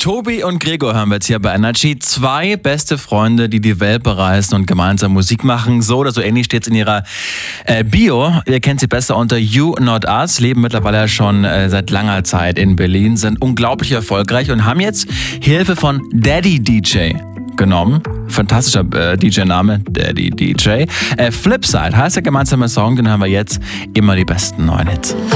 Tobi und Gregor hören wir jetzt hier bei Energy. Zwei beste Freunde, die die Welt bereisen und gemeinsam Musik machen. So oder so ähnlich steht es in ihrer Bio. Ihr kennt sie besser unter You Not Us. Leben mittlerweile schon seit langer Zeit in Berlin, sind unglaublich erfolgreich und haben jetzt Hilfe von Daddy DJ genommen. Fantastischer DJ-Name, Daddy DJ. Flipside heißt der gemeinsame Song, den hören wir jetzt. Immer die besten neuen Hits.